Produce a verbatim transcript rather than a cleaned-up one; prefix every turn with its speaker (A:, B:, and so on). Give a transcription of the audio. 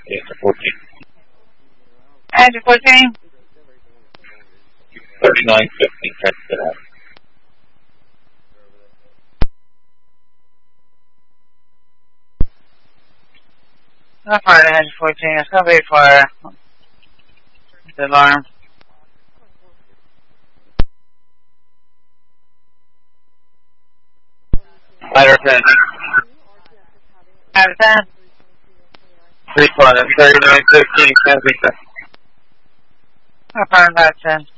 A: It's fourteen.
B: Engine fourteen.
A: thirty-nine fifty, check it out.
B: Not far to engine fourteen. It's going to be for the alarm.
A: Ladder ten.
B: Ladder ten.
A: three one, thirty-nine fifteen, Kensington.
B: Not far to ten.